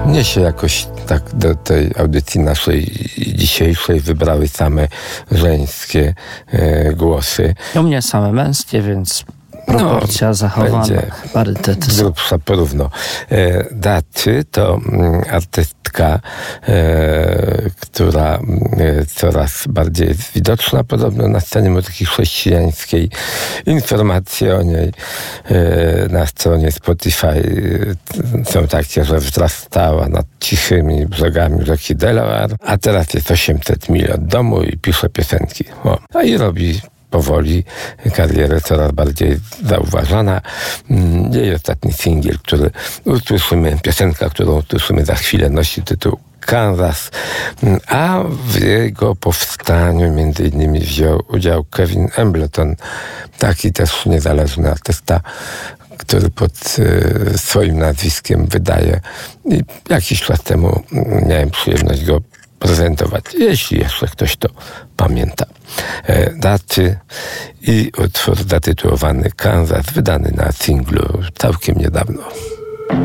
Mnie się jakoś tak do tej audycji naszej dzisiejszej wybrały same żeńskie głosy. U mnie same męskie, więc proporcja zachowana, parytet. Z grubsza porówno. Daty to artystka, która coraz bardziej jest widoczna podobno na scenie muzyki chrześcijańskiej. Informacje o niej na stronie Spotify są takie, że wzrastała nad cichymi brzegami rzeki Delaware, a teraz jest 800 mil od domu i pisze piosenki. A i robi powoli karierę coraz bardziej zauważona. Jej ostatni singiel, który usłyszymy, piosenka, którą usłyszymy za chwilę, nosi tytuł Kansas, a w jego powstaniu między innymi wziął udział Kevin Embleton, taki też niezależny artysta, który pod swoim nazwiskiem wydaje. I jakiś czas temu miałem przyjemność go prezentować, jeśli jeszcze ktoś to pamięta. Daty i utwór zatytułowany Kansas, wydany na singlu całkiem niedawno.